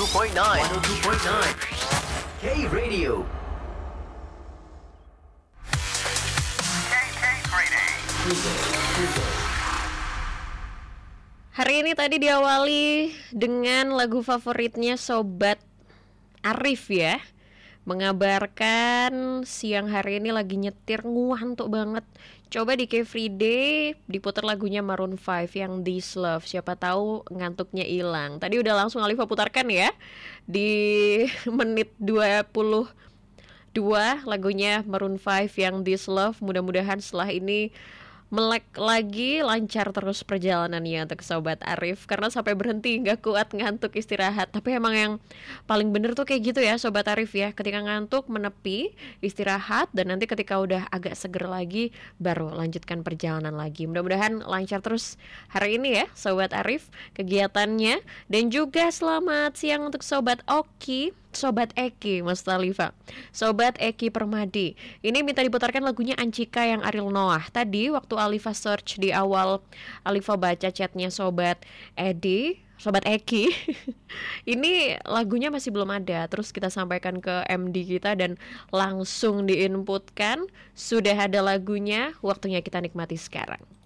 102.9 K Radio. Hari ini tadi diawali dengan lagu favoritnya Sobat Arif ya. Mengabarkan siang hari ini lagi nyetir ngantuk banget. Coba di Free Day diputar lagunya Maroon 5 yang This Love. Siapa tahu ngantuknya hilang. Tadi udah langsung Alifa putarkan ya. Di menit 22 lagunya Maroon 5 yang This Love. Mudah-mudahan setelah ini melek lagi, lancar terus perjalanannya untuk Sobat Arif. Karena sampai berhenti gak kuat, ngantuk, istirahat. Tapi emang yang paling bener tuh kayak gitu ya Sobat Arif ya. Ketika ngantuk, menepi, istirahat. Dan nanti ketika udah agak seger lagi, baru lanjutkan perjalanan lagi. Mudah-mudahan lancar terus hari ini ya Sobat Arif kegiatannya. Dan juga selamat siang untuk Sobat Oki, Sobat Eki, Mas Talifa, Sobat Eki Permadi. Ini minta diputarkan lagunya Ancika yang Ariel Noah. Tadi waktu Alifa search di awal, Alifa baca chatnya Sobat Edi, Sobat Eki. Ini lagunya masih belum ada. Terus kita sampaikan ke MD kita dan langsung diinputkan. Sudah ada lagunya, waktunya kita nikmati sekarang.